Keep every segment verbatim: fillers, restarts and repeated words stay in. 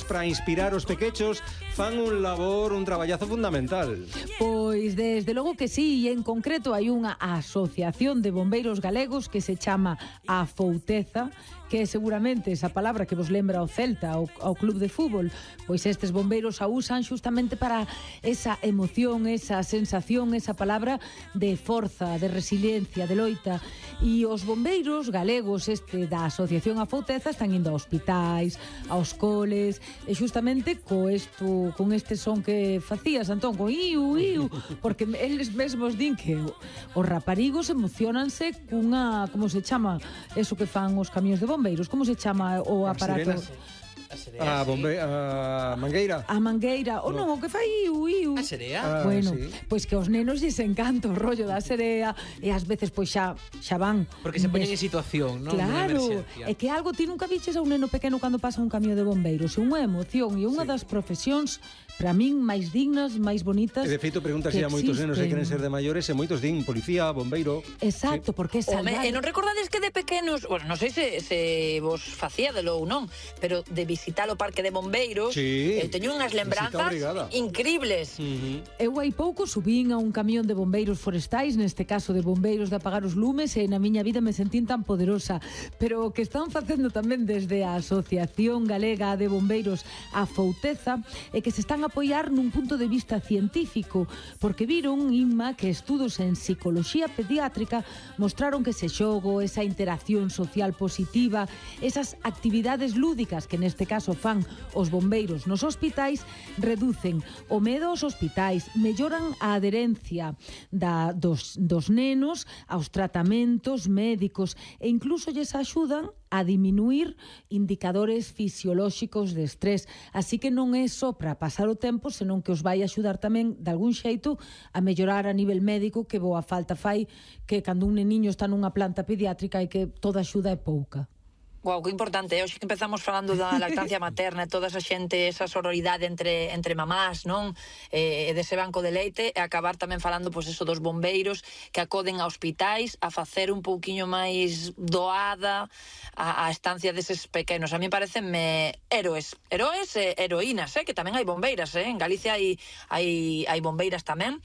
para inspirar os pequechos, fan un labor, un traballazo fundamental. Pois desde logo que sí, e en concreto hai unha asociación de bombeiros galegos que se chama A Fouteza, que é seguramente esa palabra que vos lembra ao Celta, ao, ao club de fútbol. Pois estes bombeiros a usan justamente para esa emoción, esa sensación, esa palabra de forza, de resiliencia, de loita. E os bombeiros galegos este da Asociación A Fouteza están indo a hospitais, aos coles, e justamente co esto, con este son que facías, Antón, con iu, iu, porque eles mesmos din que os raparigos emocionanse cunha, como se chama, eso que fan os camións de bombeiros. Bombeiros, como se chama o aparato? A serea, a, bombe a mangueira. A mangueira, o non, o que fai iu, iu. A serea? Ah, bueno, sí. Pois que aos nenos lles encanta o rollo da serea e ás veces pois xa xa van. Porque se poñen en situación, non? Claro, é que algo ti nunca viches a un neno pequeno cando pasa un camión de bombeiros, é unha emoción e unha sí. das profesións para min máis dignas, máis bonitas. E de feito pregúntase a moitos nenos que queren ser de maiores e moitos din policía, bombeiro. Exacto, sí. porque é salvar. E non recordades que de pequenos, bueno, non sei se, se vos facíadelo ou non, pero de visitar o parque de bombeiros, sí. eu teño unhas lembranzas incribles. Uh-huh. Eu hai pouco subín a un camión de bombeiros forestais, neste caso de bombeiros de apagar os lumes, e na miña vida me sentín tan poderosa. Pero o que están facendo tamén desde a Asociación Galega de Bombeiros A Fouteza é que se están apoiar nun punto de vista científico, porque viron, Inma, que estudos en psicología pediátrica mostraron que ese xogo, esa interacción social positiva, esas actividades lúdicas que neste caso fan os bombeiros nos hospitais, reducen o medo aos hospitais, melloran a adherencia da, dos, dos nenos aos tratamentos médicos e incluso lles axudan a diminuir indicadores fisiolóxicos de estrés. Así que non é só para pasar o tempo, senón que os vai axudar tamén, de algún xeito, a mellorar a nivel médico, que boa falta fai que cando un neniño está nunha planta pediátrica e que toda axuda é pouca. Guau, que importante, hoxe que empezamos falando da lactancia materna e toda esa xente, esa sororidade entre entre mamás, non? E dese banco de leite, e acabar tamén falando, pois, eso dos bombeiros que acoden a hospitais a facer un pouquiño máis doada a, a estancia deses pequenos. A mí parecenme héroes, heroes e heroínas, eh? Que tamén hai bombeiras, eh? En Galicia hai, hai, hai bombeiras tamén.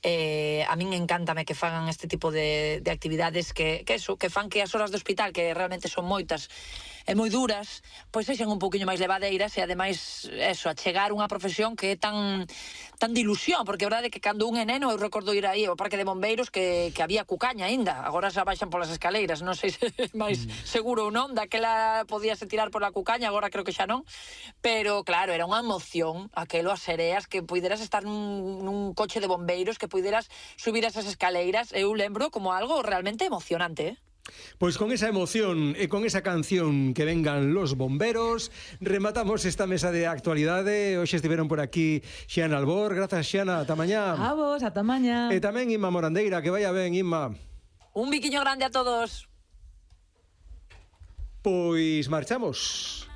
Eh, a min encántame que fagan este tipo de, de actividades que, que eso, que fan que as horas de hospital, que realmente son moitas, e moi duras, pois sexan un pouquiño máis levadeiras e ademais eso, a chegar unha profesión que é tan tan de ilusión, porque é verdade que cando un é neno, eu recordo ir aí ao parque de bombeiros que, que había cucaña aínda, agora xa baixan polas escaleiras, non sei se é máis seguro ou non, daquela podíase tirar pola cucaña, agora creo que xa non, pero claro, era unha emoción aquelo, as sereas, que puideras estar nun, nun coche de bombeiros, que puideras subir esas escaleiras, eu lembro como algo realmente emocionante, eh? Pois con esa emoción e con esa canción Que vengan los bomberos, rematamos esta mesa de actualidade. Hoxe estiveron por aquí Xiana Albor. Grazas, Xiana, ata mañá. A vos, ata mañá. E tamén Inma Morandeira, que vaya ben, Inma. Un biquiño grande a todos. Pois marchamos.